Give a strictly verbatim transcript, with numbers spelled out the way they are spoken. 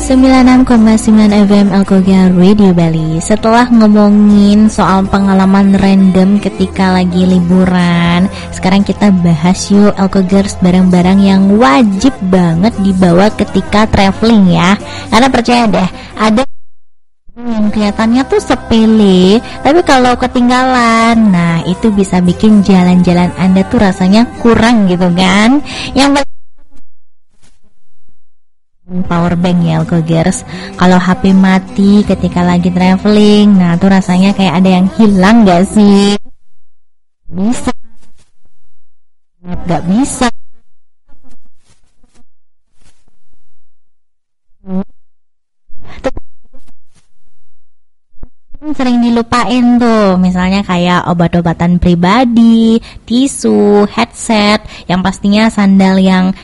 sembilan puluh enam koma sembilan F M Alkogar Radio Bali. Setelah ngomongin soal pengalaman random ketika lagi liburan, sekarang kita bahas yuk Alkogers barang-barang yang wajib banget dibawa ketika traveling ya. Karena percaya deh, ada yang kelihatannya tuh sepele, tapi kalau ketinggalan, nah itu bisa bikin jalan-jalan Anda tuh rasanya kurang gitu kan. Yang power bank ya Alkogers. Kalau H P mati ketika lagi traveling, nah tuh rasanya kayak ada yang hilang gak sih? Bisa, gak bisa. Sering dilupain tuh, misalnya kayak obat-obatan pribadi, tisu, headset, yang pastinya sandal yang